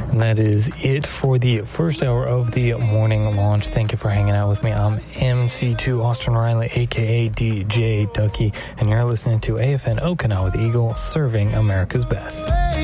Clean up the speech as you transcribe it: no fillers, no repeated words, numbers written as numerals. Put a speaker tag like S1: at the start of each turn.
S1: And that is it for the first hour of the morning launch. Thank you for hanging out with me. I'm MC2 Austin Riley, a.k.a. DJ Ducky, and you're listening to AFN Okinawa, the Eagle, serving America's best.